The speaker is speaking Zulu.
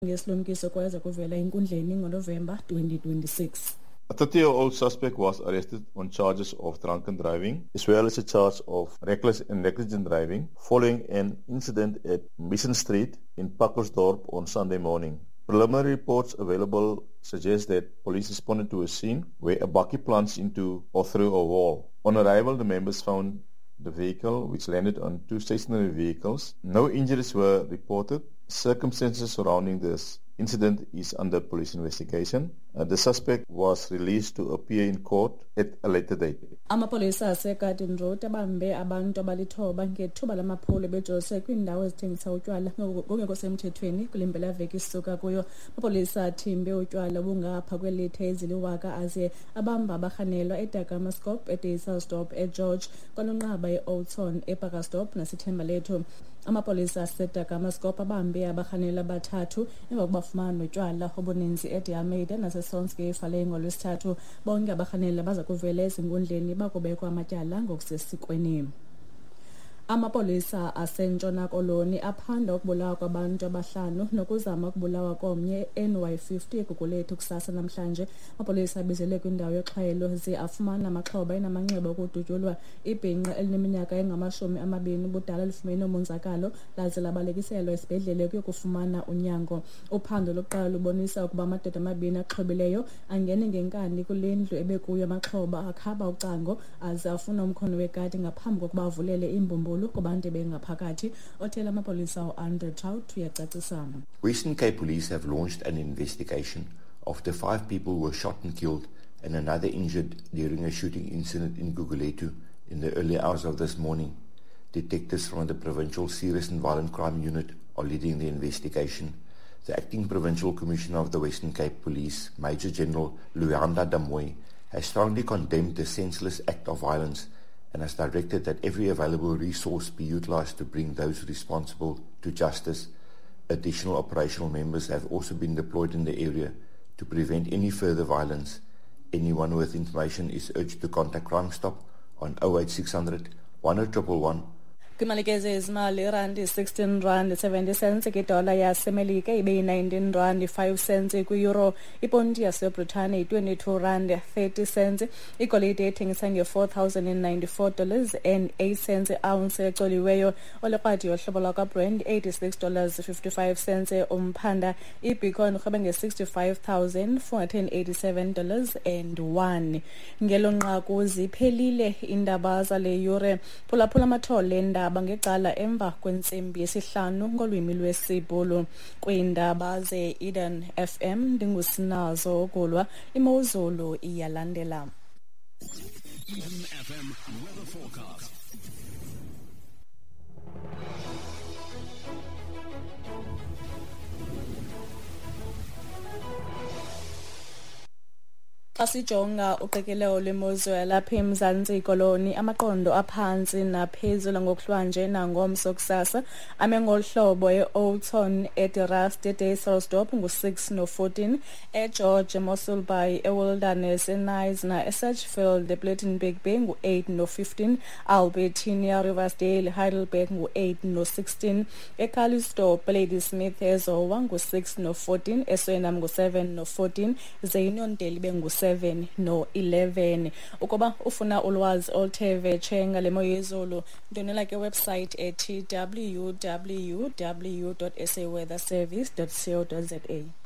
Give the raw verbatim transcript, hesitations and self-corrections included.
ngesilumkiso kweza kuvela enkundleni ngoNovember twenty twenty-six. A thirty-year-old suspect was arrested on charges of drunken driving, as well as a charge of reckless and negligent driving, following an incident at Mission Street in Pakkersdorp on Sunday morning. Preliminary reports available suggest that police responded to a scene where a bakkie plunged into or through a wall. On arrival, the members found the vehicle, which landed on two stationary vehicles. No injuries were reported. Circumstances surrounding this incident is under police investigation. Uh, the suspect was released to appear in court at a later date. Amapolisa aseGarden Road abambe abantu abalithoba ngethuba lamaphulo bejolise kwindawo ezithengisa utywala ngokungekho semthethweni kule mpelaveki isuka kuyo. Amapolisa athimbe utywala bungapha kwelitha eziliwaka aze abamba abarhanelwa eDagamaskop, eDayselsdorp, eGeorge, kwalonqaba eOldton, ePakkersdorp naseThembalethu. Amapolisa aseDagamaskop abambe abarhanelwa bathathu emva kokuba bafumana utywala obuninzi eDialmeida naseSonske eFaleng ngolwesithathu. Bonke abarhanelwa baza kuvela ezinkundleni bakubekwa amatyala ngokusesikweni. Amapolisa aseNtshona Koloni aphanda ukubulawa kwabantu abahlanu nokuzama ukubulawa komnye N Y fifty eGugulethu kusasa namhlanje. Amapolisa abizele kwindawo yoxhayelo ze afumana amaxhoba enamanxeba okudutyulwa. Ibhinqa elineminyaka engamashumi amabini budala lifumene umonzakalo laze labalekiselwa esibhedlele kuyokufumana unyango. Uphando lokuqala lubonisa ukuba amadoda amabini axhobileyo angene ngenkani kule ndlu ebekuyo amaxhoba akhaba ucango aze afuna umkhono wekati ngaphambi kokuba avulele imbumbulu kubantu bengaphakathi. Othela amapolisa u-Andre Trout uyacacisa. Western Cape Police have launched an investigation after five people were shot and killed and another injured during a shooting incident in Gugulethu in the early hours of this morning. Detectives from the Provincial Serious and Violent Crime Unit are leading the investigation. The Acting Provincial Commissioner of the Western Cape Police, Major General Luyanda Damoy, has strongly condemned the senseless act of violence and has directed that every available resource be utilized to bring those responsible to justice. Additional operational members have also been deployed in the area to prevent any further violence. Anyone with information is urged to contact Crime Stop on oh eight six hundred, one oh one one. Kumalekeze izimali rand sixteen rand seventy cents kwidola yasemelika ibe nineteen rand five cents kwi-euro. Iponti yaseBritane twenty-two rand thirty cents. Igolide ethengisa nge-four thousand ninety-four dollars and eight cents ounce ecoliweyo. Oleqadi yohlobo lwakaBrand eighty-six dollars fifty-five cents. Umphanda iBeacon urhwebe nge-sixty-five thousand four hundred eighty-seven dollars and one. Ngelo nqaku ziphelile indaba zale yure. Phulaphula amathole ndaba ngecala emva kwentsimbi yesihlanu ngolwimi lwesibhulu. Kwiindaba ze-Eden F M ndingusinazo Kulwa, imozulu iyalandela. Eden F M weather forecast. Asijonga uqikelelo lwemozulu yalapha eMzantsi Koloni, amaqondo aphansi naphezulu ngokuhlwanje nangomso kusasa ame ngohlobo e-Oldton, eDerast, eDayselsdorp ngu-six no fourteen, eGeorge, eMossel Bay, eWilderness, eNice, eSedgefield, ePlettenberg Bay ngu-eight no fifteen, Albertina, Riversdale, Heidelberg ngu-eight no sixteen, eCalistope, Ladysmith, eZowa ngu-six no fourteen, eSweinam ngu-seven no fourteen, Zeyinondeli bengu-seven no eleven. Ukuba ufuna ulwazi oluthe vetshe ngale mo yezulu, ndonela ke website ethi w w w dot s a weather service dot co dot za.